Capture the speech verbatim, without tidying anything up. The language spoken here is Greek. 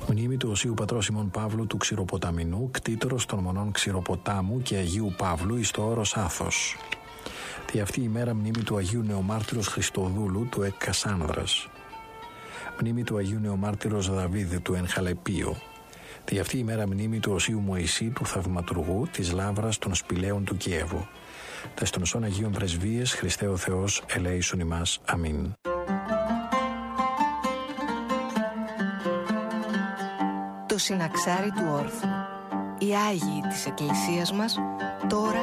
Μνήμη του Οσίου Πατρός ημών Παύλου του Ξηροποταμινού, κτήτορος των μονών Ξηροποτάμου και Αγίου Παύλου εις το όρος Άθος. Τη αυτή ημέρα μνήμη του Αγίου Νεομάρτυρος Χριστοδούλου του εκ Κασάνδρας. Μνήμη του Αγίου Νεομάρτυρος Δαβίδ του εν Χαλεπίου. Τη αυτή ημέρα μνήμη του Οσίου Μωυσή του Θαυματουργού της Λάβρας των Σπηλαίων του Κιέβου. Τας των Σών Αγίων Πρεσβείες, Χριστέ ο Θεός, ελέησον ημάς. Αμήν. Το συναξάρι του όρθρου. Οι Άγιοι της Εκκλησίας μας τώρα